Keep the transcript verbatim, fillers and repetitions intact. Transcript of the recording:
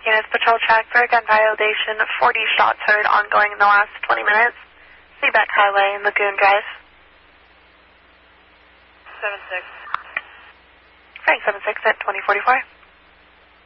units patrol track for a gun violation. forty shots heard ongoing in the last twenty minutes. Seaback Highway and Lagoon Drive. seven six. Frank seven six at twenty forty-four.